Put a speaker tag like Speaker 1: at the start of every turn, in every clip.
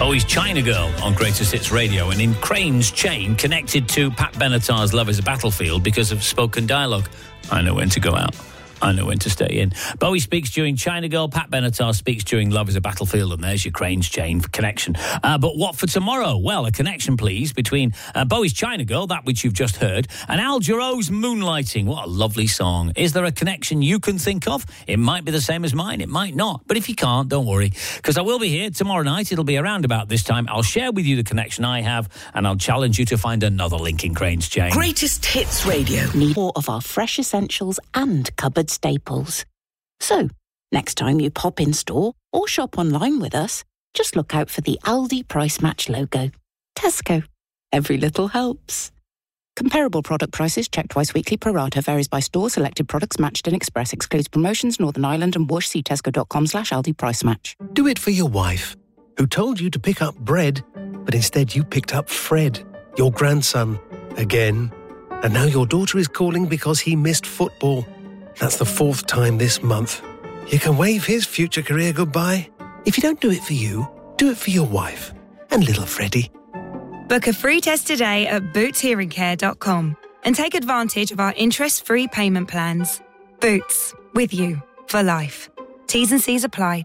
Speaker 1: Bowie's China Girl on Greatest Hits Radio, and in Crane's chain connected to Pat Benatar's Love is a Battlefield because of spoken dialogue. I know when to go out. I know when to stay in. Bowie speaks during China Girl, Pat Benatar speaks during Love is a Battlefield, and there's your Crane's chain connection. But what for tomorrow? Well, a connection, please, between Bowie's China Girl, that which you've just heard, and Al Jarreau's Moonlighting. What a lovely song. Is there a connection you can think of? It might be the same as mine, it might not. But if you can't, don't worry, because I will be here tomorrow night. It'll be around about this time. I'll share with you the connection I have, and I'll challenge you to find another link in Crane's chain.
Speaker 2: Greatest Hits Radio.
Speaker 3: Need more of our fresh essentials and cupboard staples. So, next time you pop in store or shop online with us, just look out for the Aldi Price Match logo. Tesco. Every little helps. Comparable product prices checked twice weekly. Pro rata varies by store. Selected products matched in Express. Excludes promotions. Northern Ireland and Whoosh. See tesco.com/Aldi Price Match.
Speaker 4: Do it for your wife, who told you to pick up bread, but instead you picked up Fred, your grandson, again. And now your daughter is calling because he missed football. That's the 4th time this month. You can wave his future career goodbye. If you don't do it for you, do it for your wife and little Freddie.
Speaker 5: Book a free test today at bootshearingcare.com and take advantage of our interest-free payment plans. Boots, with you for life. T's and C's apply.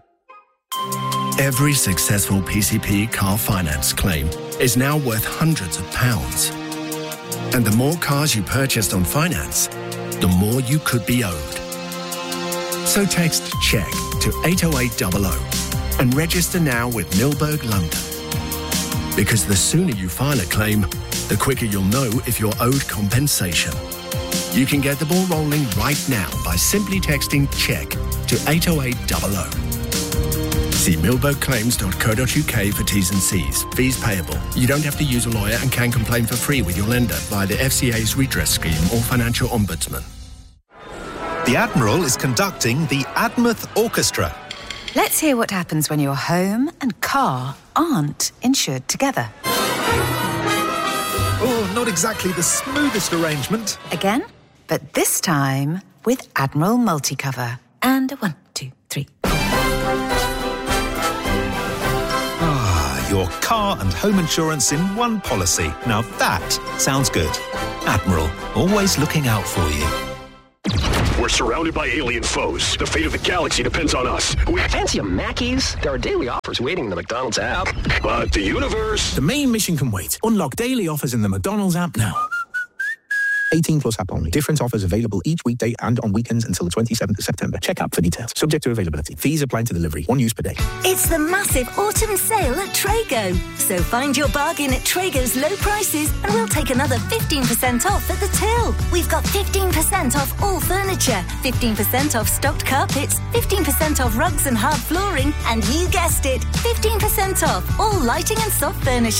Speaker 6: Every successful PCP car finance claim is now worth hundreds of pounds. And the more cars you purchased on finance, the more you could be owed. So text CHECK to 80800 and register now with Milberg London. Because the sooner you file a claim, the quicker you'll know if you're owed compensation. You can get the ball rolling right now by simply texting CHECK to 80800. See milbergclaims.co.uk for T's and C's. Fees payable. You don't have to use a lawyer and can complain for free with your lender via the FCA's redress scheme or financial ombudsman.
Speaker 7: The Admiral is conducting the Admouth Orchestra.
Speaker 8: Let's hear what happens when your home and car aren't insured together.
Speaker 7: Oh, not exactly the smoothest arrangement.
Speaker 8: Again, but this time with Admiral Multicover. And 1, 2, 3.
Speaker 7: Your car and home insurance in one policy. Now that sounds good. Admiral, always looking out for you.
Speaker 9: We're surrounded by alien foes. The fate of the galaxy depends on us.
Speaker 10: Fancy a Mackey's? There are daily offers waiting in the McDonald's app.
Speaker 9: But the universe...
Speaker 11: The main mission can wait. Unlock daily offers in the McDonald's app now. 18 plus app only. Different offers available each weekday and on weekends until the 27th of September. Check app for details. Subject to availability. Fees apply to delivery. 1 use per day.
Speaker 12: It's the massive autumn sale at Trago. So find your bargain at Trago's low prices and we'll take another 15% off at the till. We've got 15% off all furniture, 15% off stocked carpets, 15% off rugs and hard flooring, and you guessed it, 15% off all lighting and soft furniture.